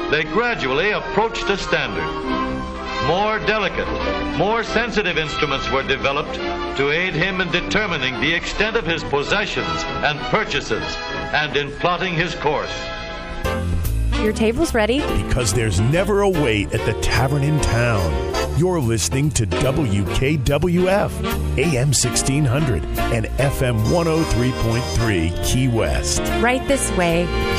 they gradually approached a standard. More delicate, more sensitive instruments were developed to aid him in determining the extent of his possessions and purchases and in plotting his course. Your table's ready. Because there's never a wait at the tavern in town. You're listening to WKWF, AM 1600 and FM 103.3 Key West. Right this way.